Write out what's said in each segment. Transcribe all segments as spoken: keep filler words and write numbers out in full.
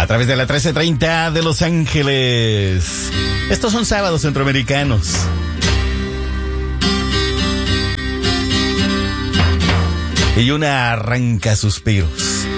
A través de la trece treinta de Los Ángeles. Estos son sábados centroamericanos. Y una arranca suspiros.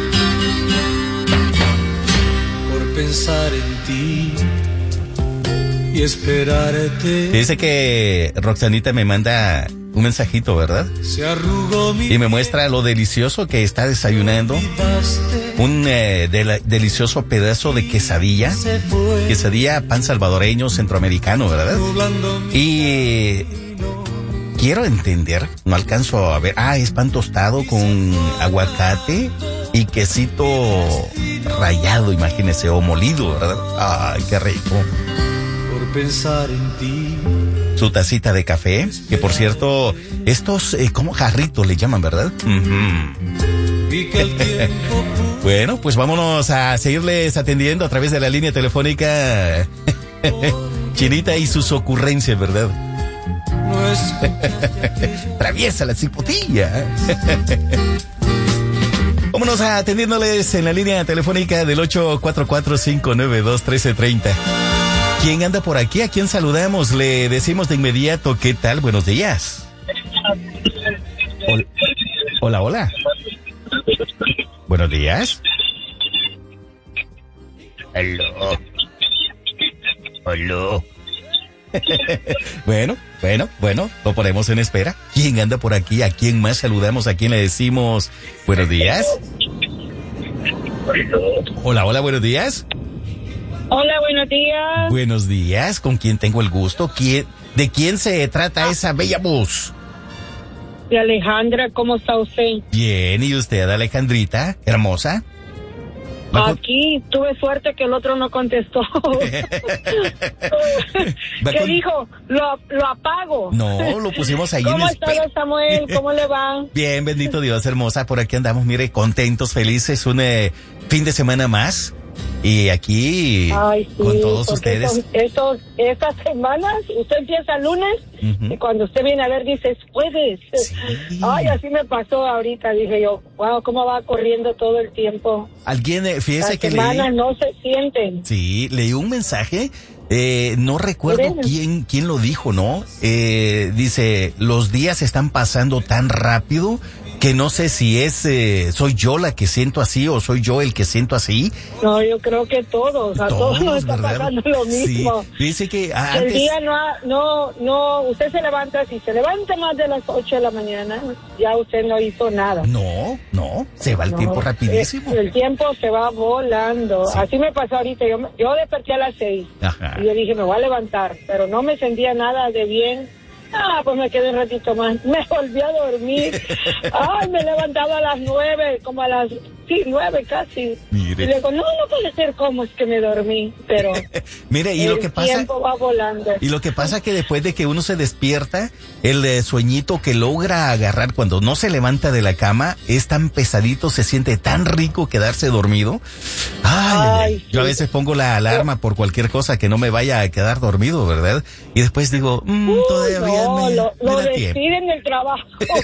Por pensar en ti y esperarte. Dice que Roxanita me manda un mensajito, ¿verdad? Se arrugó mi y me muestra lo delicioso que está desayunando. Un eh, de delicioso pedazo de quesadilla. Quesadilla, pan salvadoreño, centroamericano, ¿verdad? Y quiero entender, no alcanzo a ver. Ah, es pan tostado con aguacate y quesito rallado, imagínese, o molido, ¿verdad? Ay, qué rico. Por pensar en ti. Su tacita de café, que por cierto, estos, eh, como jarritos le llaman, ¿verdad? Uh-huh. Bueno, pues vámonos a seguirles atendiendo a través de la línea telefónica. Chinita y sus ocurrencias, ¿verdad? Traviesa la cipotilla. Vámonos a atendiéndoles en la línea telefónica del ocho cuatro cuatro, cinco nueve dos, uno tres tres cero. ¿Quién anda por aquí? ¿A quién saludamos? Le decimos de inmediato, ¿qué tal? Buenos días. Hola, hola. hola. Buenos días. Aló. Aló. Bueno, bueno, bueno, lo ponemos en espera. ¿Quién anda por aquí? ¿A quién más saludamos? ¿A quién le decimos buenos días? Hola, hola, buenos días. Hola, buenos días. Buenos días, ¿con quién tengo el gusto? ¿Quién, ¿De quién se trata esa bella voz? De Alejandra, ¿cómo está usted? Bien, ¿y usted, Alejandrita? Hermosa. Aquí tuve suerte que el otro no contestó. ¿Qué con... dijo? Lo, lo apago. No, lo pusimos ahí. ¿Cómo en está, espe... Samuel? ¿Cómo le va? Bien, bendito Dios, hermosa. Por aquí andamos, mire, contentos, felices. Un eh, fin de semana más. Y aquí Ay, sí, con todos ustedes. Estos, estos, estas semanas, usted empieza el lunes uh-huh. y cuando usted viene a ver dice, ¿puedes? Sí. Ay, así me pasó ahorita. Dije yo, wow, cómo va corriendo todo el tiempo. Alguien, fíjese Las que semanas leí. no se sienten. Sí, leí un mensaje. Eh, no recuerdo quién, quién lo dijo, ¿no? Eh, dice, los días están pasando tan rápido que no sé si es, eh, soy yo la que siento así o soy yo el que siento así. No, yo creo que todos, a todos, todos nos está ¿verdad? Pasando lo mismo. Sí. Dice que ah, el antes... día no, ha, no, no, usted se levanta, si se levanta más de las ocho de la mañana, ya usted no hizo nada. No, no, se va el no, tiempo rapidísimo. El, el tiempo se va volando. Sí. Así me pasó ahorita, yo, yo desperté a las seis. Ajá. Y yo dije, me voy a levantar, pero no me sentía nada de bien. Ah, pues me quedé un ratito más. Me volví a dormir. Ay, me he levantado a las nueve, como a las, sí, nueve casi. Mire. Y le digo, no, no puede ser como es que me dormí, pero mire, y el lo que pasa, tiempo va volando. Y lo que pasa que después de que uno se despierta, el eh, sueñito que logra agarrar cuando no se levanta de la cama es tan pesadito, se siente tan rico quedarse dormido. Ay, ay, ay. Sí. Yo a veces pongo la alarma por cualquier cosa que no me vaya a quedar dormido, ¿verdad? Y después digo, mmm, uh, todavía no, me, lo, me lo da despiden del trabajo.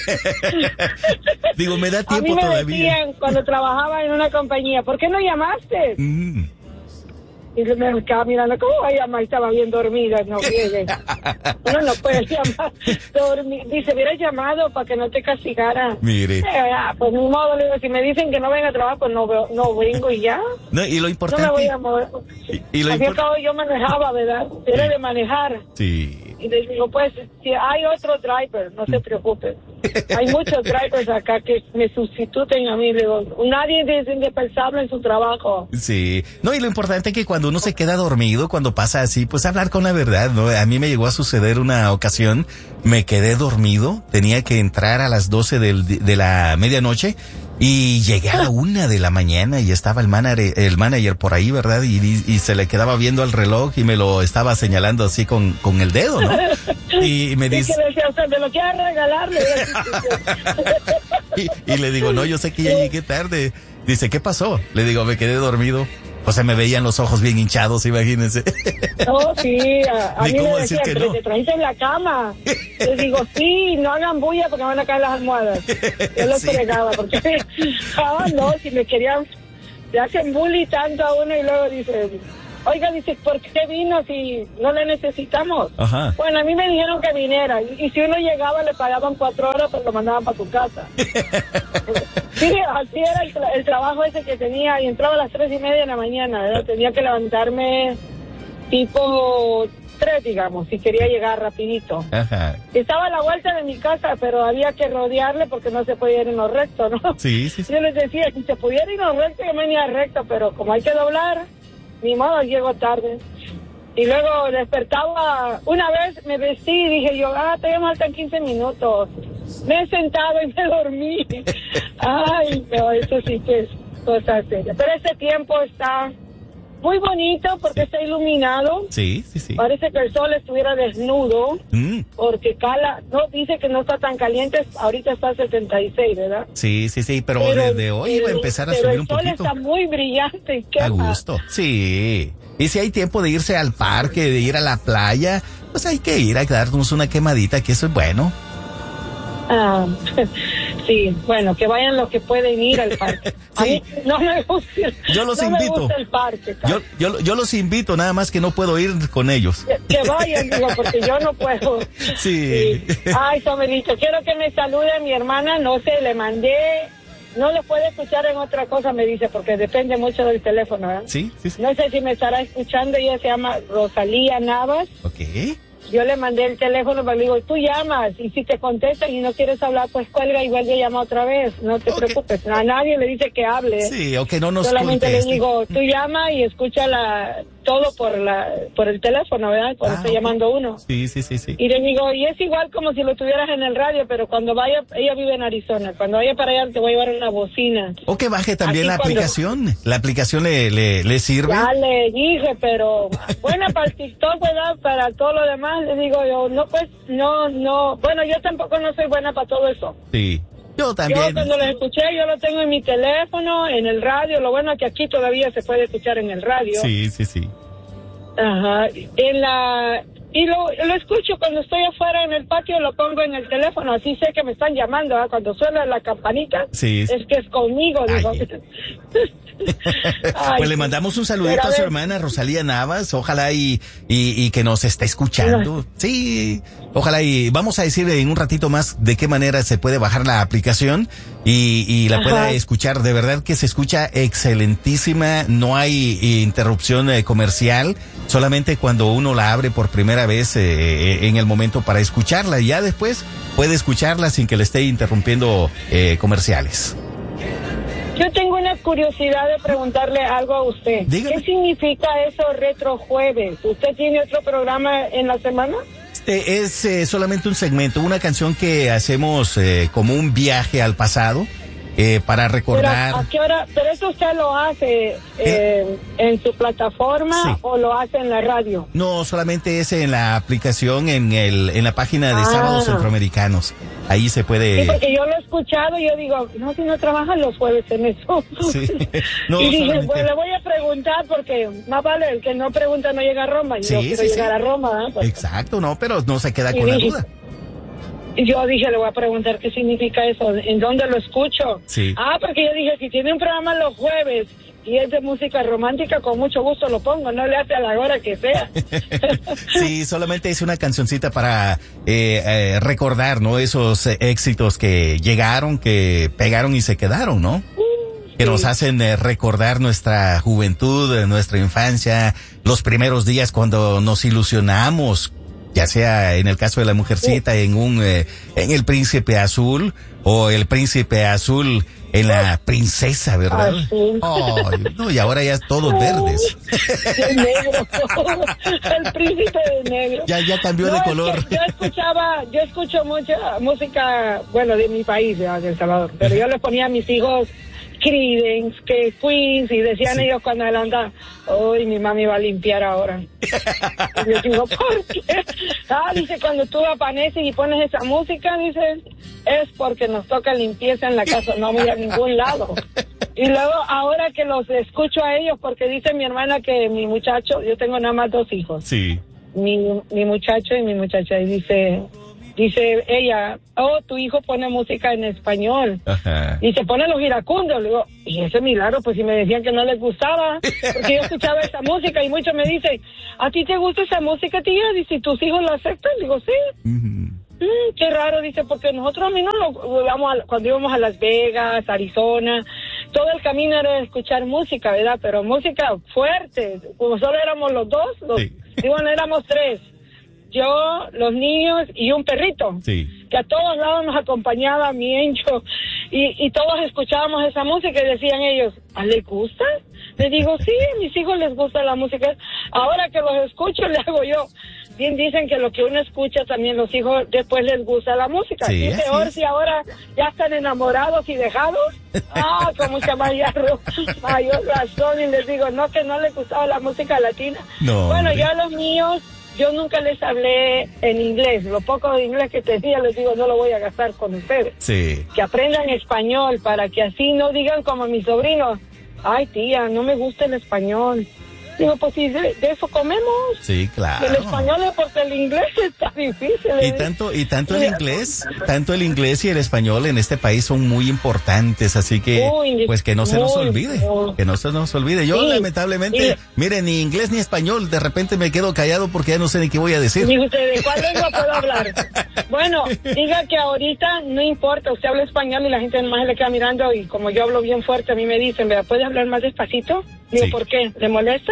Digo, me da tiempo a mí me todavía. Decían, cuando trabajaba en una compañía, ¿por qué no llamaste? Mm. Y me estaba mirando, ¿cómo va a llamar? Estaba bien dormida, no llegue. Uno no puede llamar. Dormir. Dice, hubiera llamado para que no te castigara. Mire. Eh, ah, pues ni modo, le digo, si me dicen que no venga a trabajar, pues no, no vengo y ya. No, y lo importante. No me voy a mover. Y, y lo Así import... acabo, yo manejaba, ¿verdad? Era sí. de manejar. Sí. Y les digo, pues, si hay otro driver, no se preocupe. Hay muchos drivers acá que me sustituyen a mí. Le digo, nadie es indispensable en su trabajo. Sí. No, y lo importante es que cuando uno se queda dormido, cuando pasa así, pues hablar con la verdad, ¿no? A mí me llegó a suceder una ocasión, me quedé dormido, tenía que entrar a las doce del, de la medianoche y llegué a la una de la mañana y estaba el manager, el manager por ahí, ¿verdad? Y, y se le quedaba viendo al reloj y me lo estaba señalando así con, con el dedo, ¿no? Y me dice... ¿Qué le decía usted? ¿Me lo quiere regalar? y, y le digo, no, yo sé que ya llegué tarde. Dice, ¿qué pasó? Le digo, me quedé dormido. O sea, me veían los ojos bien hinchados, imagínense. No, sí, a, a mí me decían, que pero no. te trajiste en la cama. Les digo, sí, no hagan bulla porque van a caer las almohadas. Yo los sí. fregaba, porque, ah, no, si me querían le hacen bully tanto a uno y luego dice, oiga, dice, ¿por qué vino si no le necesitamos? Ajá. Bueno, a mí me dijeron que viniera, y, y si uno llegaba le pagaban cuatro horas, pues lo mandaban para su casa. Sí, así era el, tra- el trabajo ese que tenía, y entraba a las tres y media de la mañana, ¿verdad? Tenía que levantarme tipo tres, digamos, si quería llegar rapidito. Ajá. Estaba a la vuelta de mi casa, pero había que rodearle porque no se podía ir en lo recto, ¿no? Sí, sí, sí. Yo les decía, si se pudiera ir en lo recto, yo me venía recto, pero como hay que doblar, ni modo, llego tarde. Y luego despertaba, una vez me vestí y dije yo, ah, todavía me faltan quince minutos. Me he sentado y me dormí. Ay, no, eso sí que es cosa seria. Pero este tiempo está muy bonito porque Sí. está iluminado. Sí, sí, sí. Parece que el sol estuviera desnudo, Mm. porque cala, no, dice que no está tan caliente, ahorita está a setenta y seis, ¿verdad? Sí, sí, sí, pero, Pero desde hoy el- va a empezar a pero subir el un sol poquito. está muy brillante, ¿qué A más? gusto. Sí. Y si hay tiempo de irse al parque, de ir a la playa, pues hay que ir a darnos una quemadita, que eso es bueno. Ah, sí, bueno, que vayan los que pueden ir al parque. A Sí. mí no me gusta, Yo los no invito. me gusta el parque. Yo, yo, yo los invito, nada más que no puedo ir con ellos. Que, que vayan, digo, porque yo no puedo. Sí. Sí. Ay, Somerito, quiero que me salude mi hermana, no sé, le mandé, no le puede escuchar en otra cosa, me dice, porque depende mucho del teléfono, ¿verdad? Sí, sí, sí. No sé si me estará escuchando, ella se llama Rosalía Navas. Ok. Yo le mandé el teléfono, pero le digo, tú llamas, y si te contestan y no quieres hablar, pues cuelga, igual yo llamo otra vez, no te Ok. preocupes, a nadie le dice que hable. Sí, o que no nos Solamente conteste. le digo, tú llama y escucha la, todo por la, por el teléfono, ¿verdad? Cuando Ah, está ok. llamando uno. Sí, sí, sí, sí. Y le digo, y es igual como si lo tuvieras en el radio, pero cuando vaya, ella vive en Arizona, cuando vaya para allá te voy a llevar una bocina. O que baje también Así la cuando- aplicación. La aplicación le, le, le sirve. Ya le dije, pero buena para el TikTok, ¿verdad? Para todo lo demás, le digo yo, no, pues, no, no, bueno, yo tampoco no soy buena para todo eso. Sí. Yo Yo también. cuando lo escuché, yo lo tengo en mi teléfono, en el radio, lo bueno es que aquí todavía se puede escuchar en el radio. Sí, sí, sí. Ajá, en la... Y lo, lo escucho cuando estoy afuera en el patio, lo pongo en el teléfono, así sé que me están llamando, ¿verdad? Cuando suena la campanita, Sí. es que es conmigo, digo. Ay. Ay, Pues le mandamos un saludito pero a su ver, hermana Rosalía Navas, ojalá y, y, y que nos esté escuchando. Sí, ojalá y vamos a decir en un ratito más de qué manera se puede bajar la aplicación y, y la Ajá. pueda escuchar. De verdad que se escucha excelentísima, no hay interrupción eh, comercial, solamente cuando uno la abre por primera vez eh, en el momento para escucharla y ya después puede escucharla sin que le esté interrumpiendo eh, comerciales. Yo tengo una curiosidad de preguntarle algo a usted. Dígame. ¿Qué significa eso retro jueves? ¿Usted tiene otro programa en la semana? Este es eh, solamente un segmento, una canción que hacemos eh, como un viaje al pasado eh, para Pero, recordar. ¿a qué hora? Pero eso usted lo hace eh, en su plataforma Sí. o lo hace en la radio. No, solamente es en la aplicación, en el en la página de Ah. Sábados Centroamericanos. Ahí se Sí, puede. porque yo lo he escuchado y yo digo, no, si no trabajan los jueves en eso. Sí. No, y dije, solamente- pues le voy a preguntar porque más vale el que no pregunta no llega a Roma. Y Sí, yo quiero sí, sí. llegar a Roma. ¿eh? Pues, Exacto, no, pero no se queda Y con la dije- duda. y yo dije, le voy a preguntar qué significa eso, en dónde lo escucho. Sí. Ah, porque yo dije, si tiene un programa los jueves y es de música romántica, con mucho gusto lo pongo, no le hace a la hora que sea. Sí, solamente es una cancioncita para eh, eh, recordar, ¿no? Esos eh, éxitos que llegaron, que pegaron y se quedaron, ¿no? Que Sí. nos hacen eh, recordar nuestra juventud, eh, nuestra infancia, los primeros días cuando nos ilusionamos, ya sea en el caso de la mujercita en un eh, en el príncipe azul o el príncipe azul en la princesa, ¿verdad? Azul. Ay, no, y ahora ya todos verdes. De negro. El príncipe de negro. Ya ya cambió No, de es color. que yo escuchaba, yo escucho mucha música, bueno, de mi país, de El Salvador, pero yo le ponía a mis hijos Creedence, que Queens, y decían Sí. ellos cuando adelantaban, uy, mi mami va a limpiar ahora. Y yo digo, ¿por qué? Ah, dice, cuando tú apareces y pones esa música, dice, es porque nos toca limpieza en la casa, no voy a ningún lado. Y luego, ahora que los escucho a ellos, porque dice mi hermana que mi muchacho, yo tengo nada más dos hijos, Sí. mi, mi muchacho y mi muchacha, y dice, dice ella, oh, tu hijo pone música en español. Ajá. Y se pone los iracundos. Le digo, y ese milagro, pues si me decían que no les gustaba, porque yo escuchaba esa música y muchos me dicen, ¿a ti te gusta esa música, tía? Dice, ¿tus hijos la aceptan? Digo, sí. Uh-huh. Mm, qué raro, dice, porque nosotros a mí no lo vamos a, cuando íbamos a Las Vegas, Arizona, todo el camino era escuchar música, ¿verdad? Pero música fuerte, como solo éramos los dos, los, sí. digo, no éramos tres, yo, los niños y un perrito, sí. que a todos lados nos acompañaba mi Encho, y, y todos escuchábamos esa música y decían ellos, ¿a les gusta? Les digo, sí, a mis hijos les gusta la música, ahora que los escucho le hago yo. Bien dicen que lo que uno escucha también los hijos después les gusta la música. Sí, y peor si ahora ya están enamorados y dejados. Ah, con mucha mayor, mayor razón. Y les digo, no, que no les gustaba la música latina. No, bueno, hombre. Yo a los míos, yo nunca les hablé en inglés. Lo poco de inglés que tenía, les digo, no lo voy a gastar con ustedes. Sí. Que aprendan español para que así no digan como mis sobrinos. Ay, tía, no me gusta el español. Digo, pues si de, de eso comemos. Sí, claro. El español es porque el inglés está difícil. Y tanto, y tanto el inglés, tanto el inglés y el español en este país son muy importantes, así que, muy, pues que no se nos olvide, muy. que no se nos olvide. Yo, sí, lamentablemente, sí. mire, ni inglés ni español, de repente me quedo callado porque ya no sé ni qué voy a decir. Digo, ¿de cuál lengua puedo hablar? Bueno, diga que ahorita no importa, usted habla español y la gente nomás le queda mirando y como yo hablo bien fuerte, a mí me dicen, ¿verdad? ¿Puede hablar más despacito? Digo, sí. ¿por qué? ¿Le molesta?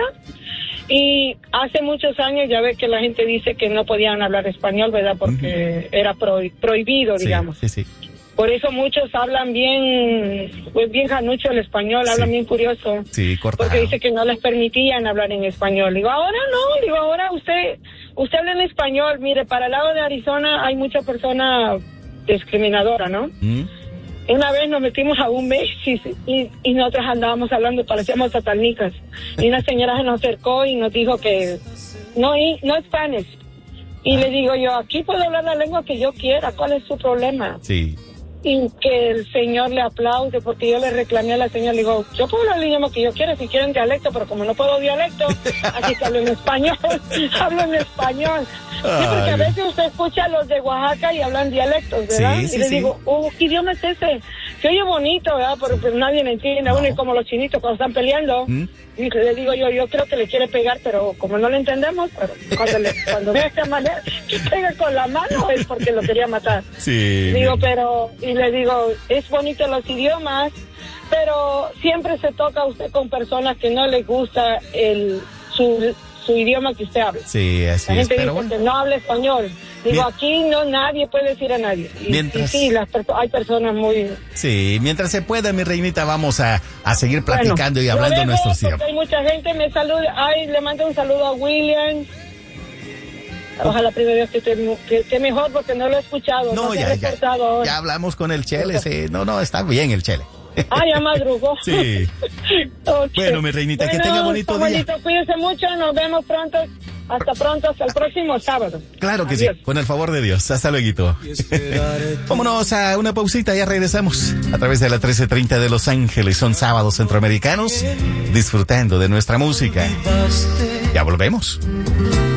Y hace muchos años ya ve que la gente dice que no podían hablar español, ¿verdad? Porque uh-huh. era pro, prohibido, digamos. Sí, sí, sí. Por eso muchos hablan bien, pues bien janucho el español, sí. hablan bien curioso. Sí, cortado. Porque dice que no les permitían hablar en español. Digo, ahora no, digo, ahora usted, usted habla en español. Mire, para el lado de Arizona hay mucha persona discriminadora, ¿no? Uh-huh. Una vez nos metimos a un Macy's y, y nosotros andábamos hablando, parecíamos satanicas. Y una señora se nos acercó y nos dijo que no, y, no Spanish. Y ah. le digo yo, aquí puedo hablar la lengua que yo quiera, ¿cuál es su problema? Sí. Y que el señor le aplaude porque yo le reclamé a la señora, le digo, yo puedo hablar el idioma que yo quiera si quieren dialecto, pero como no puedo dialecto, así que hablo en español, hablo en español. Sí, porque a veces usted escucha a los de Oaxaca y hablan dialectos, ¿verdad? Sí, sí, y le sí. digo, oh, ¿qué idioma es ese? Se oye bonito, ¿verdad? Pero pues nadie le entiende a uno, y como los chinitos cuando están peleando. ¿Mm? Y le digo yo, yo creo que le quiere pegar, pero como no le entendemos, pero cuando, le, cuando vea esta manera, que pega con la mano es porque lo quería matar. Sí. Digo, pero, y le digo, es bonito los idiomas, pero siempre se toca a usted con personas que no les gusta el su su idioma que usted habla. Sí, así la gente es, dice bueno. que no habla español. Digo, Mien... aquí no nadie puede decir a nadie. Y, mientras... y sí, las perso- hay personas muy... Sí, mientras se pueda, mi reinita, vamos a, a seguir platicando bueno, y hablando de nuestros idiomas. Hay mucha gente, me saluda, ay, le mando un saludo a William. Ojalá primero Dios que esté que, que mejor porque no lo he escuchado. No, no ya, ya, ya hablamos con el Chele, sí. No, no, está bien el Chele. Ah, ya madrugó. Sí. Okay. Bueno, mi reinita, bueno, que tenga bonito día. Bonito, cuídense mucho, nos vemos pronto. Hasta pronto, hasta el próximo sábado. Claro que Adiós. Sí, con el favor de Dios. Hasta luego. Vámonos a una pausita, ya regresamos a través de la trece treinta de Los Ángeles. Son sábados centroamericanos, disfrutando de nuestra música. Ya volvemos.